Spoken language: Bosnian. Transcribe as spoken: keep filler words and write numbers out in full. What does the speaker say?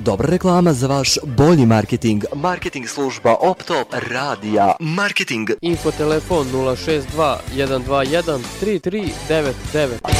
dobra reklama za vaš bolji marketing. Marketing služba Optop radija. Marketing. Info telefon nula šest dva jedan dva jedan tri tri devet devet.